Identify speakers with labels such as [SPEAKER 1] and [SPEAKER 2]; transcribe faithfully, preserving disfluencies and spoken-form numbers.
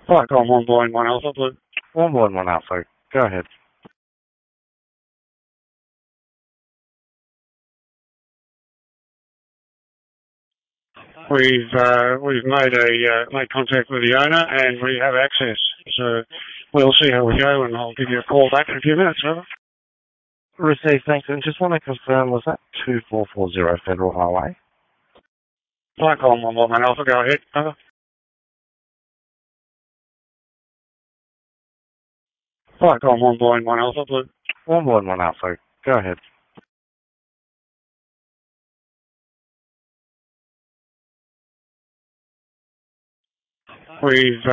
[SPEAKER 1] Flight Golf one Boeing one Alpha, Blue.
[SPEAKER 2] One Boeing one Alpha, go ahead.
[SPEAKER 1] We've uh, we've made a uh, made contact with the owner and we have access. So we'll see how we go and I'll give you a call back in a few minutes, over.
[SPEAKER 2] Received, thanks. And just want to confirm, was that two four four zero Federal Highway?
[SPEAKER 1] Flight Golf one Boeing one Alpha, go ahead, over. Flight Golf one Boeing one Alpha, Blue.
[SPEAKER 2] One Boeing one Alpha, go ahead.
[SPEAKER 1] We've